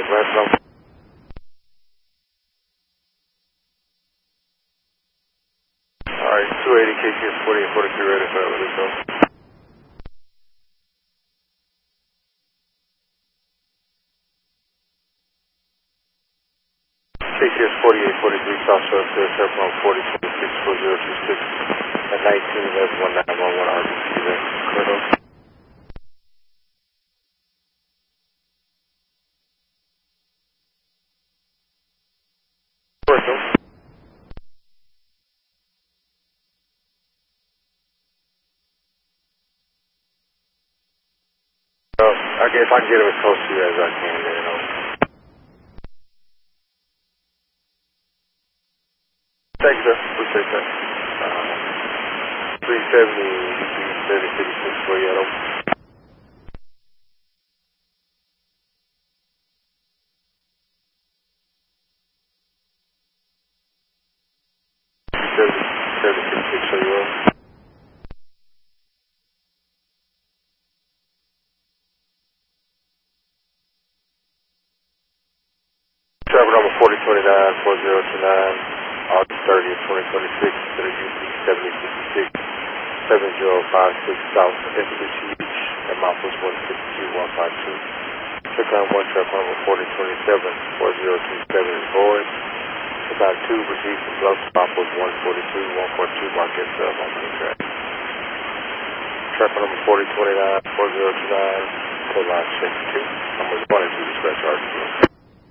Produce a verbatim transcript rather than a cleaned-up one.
last number. Alright, two eighty K T S forty-eight forty-three ready for release off. K T S forty-eight forty-three South Shore Clear, Airplane forty twenty-six four zero two six at nineteen eleven one nine one one R B C there. Clear those. Clear those. Uh, I guess if I can get him as close to you as I can, then, you know. Thanks, sir. Appreciate that. Uh, three seventy, thirty fifty-six for you, Adam. thirty fifty-six for you, Adam. Travel number forty twenty-nine four zero two nine, August thirtieth, twenty twenty-six, to the U C seventy fifty-six, seven zero five six South S B T Beach, and Mount Bush one six two one five two. Check on one truck number forty twenty-seven four zero two seven is void. About two received from Bluff, Mount Bush one forty-two one forty-two, Marquette uh, Mountain Track. Truck number forty twenty-nine four zero two nine, code line check two. Numbers one and two, dispatch R T O.